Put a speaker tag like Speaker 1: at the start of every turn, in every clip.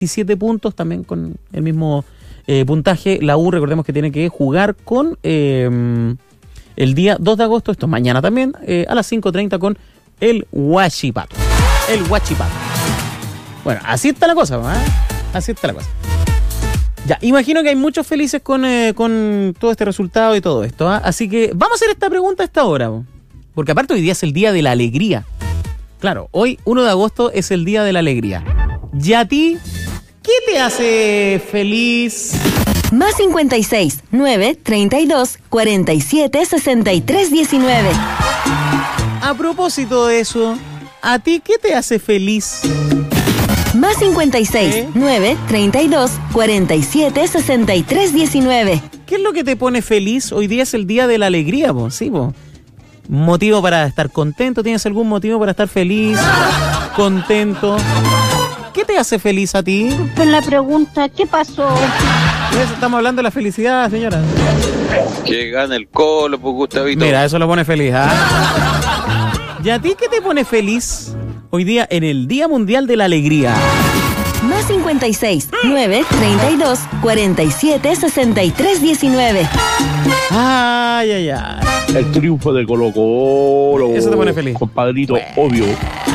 Speaker 1: 17 puntos, también con el mismo puntaje. La U, recordemos que tiene que jugar con el día 2 de agosto, esto es mañana también, a las 5:30 con el Huachipato. El Huachipato. Bueno, así está la cosa, ¿eh? Así está la cosa. Ya, imagino que hay muchos felices con todo este resultado y todo esto, ¿eh? Así que vamos a hacer esta pregunta a esta hora, porque aparte hoy día es el día de la alegría. Claro, hoy 1 de agosto es el día de la alegría. ¿Y a ti qué te hace feliz?
Speaker 2: Más 56 9 32 47 63 19.
Speaker 1: A propósito de eso, ¿a ti qué te hace feliz?
Speaker 2: Más 56 9 32 47 63 19.
Speaker 1: ¿Qué es lo que te pone feliz? Hoy día es el día de la alegría, po. Sí, po. ¿Motivo para estar contento? ¿Tienes algún motivo para estar feliz? ¿Contento? ¿Qué te hace feliz a ti?
Speaker 3: Con la pregunta, ¿qué pasó?
Speaker 1: Estamos hablando de la felicidad, señora.
Speaker 4: Que gane el Colo, pues, Gustavito.
Speaker 1: Mira, eso lo pone feliz, ¿ah? ¿Y a ti qué te pone feliz hoy día en el Día Mundial de la Alegría?
Speaker 2: Más 56 9 32 47 63 19.
Speaker 1: Ay, ay, ay.
Speaker 5: El triunfo de Colo-Colo.
Speaker 1: Eso te pone feliz.
Speaker 5: Compadrito,
Speaker 1: bueno,
Speaker 5: obvio.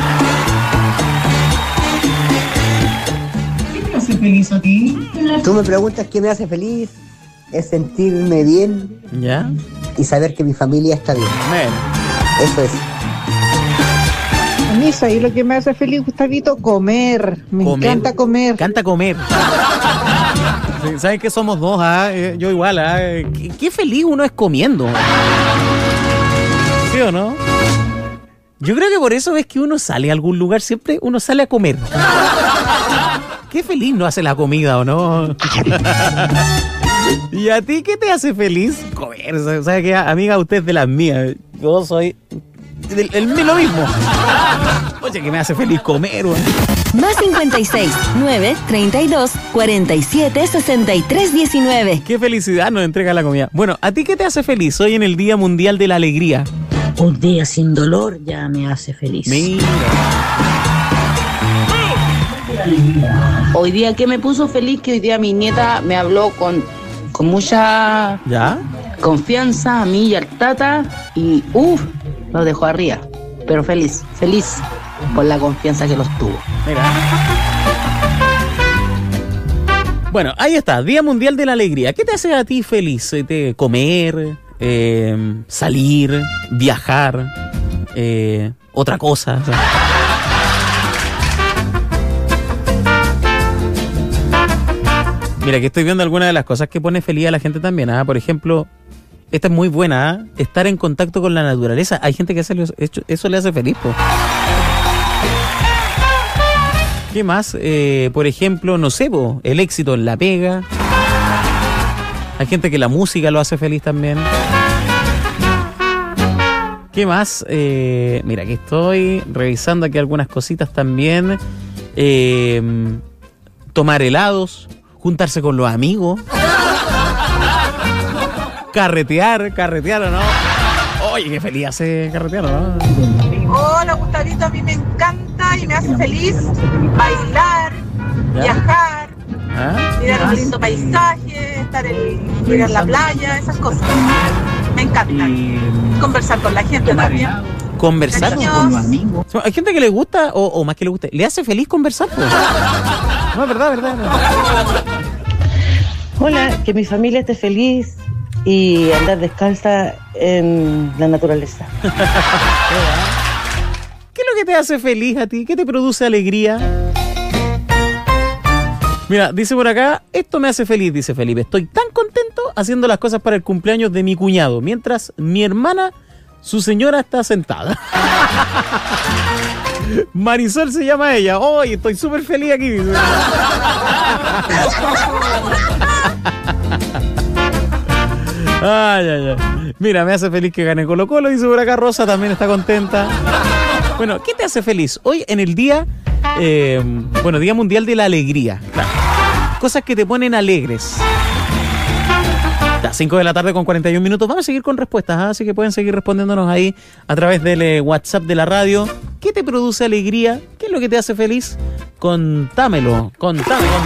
Speaker 1: ¿Qué te hace feliz a ti?
Speaker 6: Tú me preguntas qué me hace feliz. Es sentirme bien.
Speaker 1: ¿Ya?
Speaker 6: Y saber que mi familia está bien.
Speaker 1: Bueno.
Speaker 6: Eso es.
Speaker 7: Misa, y lo que me hace feliz, Gustavito, comer. Me encanta comer.
Speaker 1: Encanta comer. Sí, ¿saben que somos dos? Yo igual. Qué feliz uno es comiendo. ¿Sí o no? Yo creo que por eso es que uno sale a algún lugar, siempre uno sale a comer. Qué feliz no hace la comida, ¿o no? ¿Y a ti qué te hace feliz? Comer. ¿Sabes qué? Amiga, usted es de las mías. Yo soy lo mismo. Oye, que me hace feliz comer, güey.
Speaker 2: Más 56 9 32 47 63 19.
Speaker 1: Qué felicidad nos entrega la comida. Bueno, ¿a ti qué te hace feliz hoy en el Día Mundial de la Alegría?
Speaker 8: Un día sin dolor ya me hace feliz.
Speaker 1: Mira.
Speaker 9: Hoy día, ¿qué me puso feliz? Que hoy día mi nieta me habló con mucha confianza a mí y al tata y lo dejó arriba. Pero feliz por la confianza que los tuvo.
Speaker 1: Mira. Bueno, ahí está, Día Mundial de la Alegría. ¿Qué te hace a ti feliz? Comer, salir, viajar, otra cosa. Mira, que estoy viendo algunas de las cosas que pone feliz a la gente también. Por ejemplo, esta es muy buena, estar en contacto con la naturaleza. Hay gente que eso le hace feliz, po. ¿Qué más? Por ejemplo, no sé, po, el éxito en la pega. Hay gente que la música lo hace feliz también. ¿Qué más? Mira, aquí estoy revisando aquí algunas cositas también. Tomar helados, juntarse con los amigos. Carretear o no. Oye, qué feliz hace carretear, ¿no?
Speaker 10: Hola, Gustavito, a mí me encanta y me hace feliz bailar, viajar, mirar un lindo paisaje, ir a la playa, esas cosas. Me encanta. Conversar con la gente también.
Speaker 1: ¿Conversar con los amigos? Hay gente que le gusta, o más que le guste, le hace feliz conversar, pues. No, es verdad.
Speaker 11: Hola, que mi familia esté feliz y andar descalza en la naturaleza.
Speaker 1: ¿Qué es lo que te hace feliz a ti? ¿Qué te produce alegría? Mira, dice por acá, esto me hace feliz, dice Felipe. Estoy tan contento haciendo las cosas para el cumpleaños de mi cuñado, mientras mi hermana, su señora, está sentada. Marisol se llama ella. Hoy estoy súper feliz aquí, dice. Ay. Mira, me hace feliz que gane Colo-Colo, dice por acá. Rosa también está contenta. Bueno, ¿qué te hace feliz? Hoy en el día, Día Mundial de la Alegría. Claro. Cosas que te ponen alegres. está, 5 de la tarde con 41 minutos. Vamos a seguir con respuestas, así que pueden seguir respondiéndonos ahí a través del WhatsApp de la radio. ¿Qué te produce alegría? ¿Qué es lo que te hace feliz? Contámelo.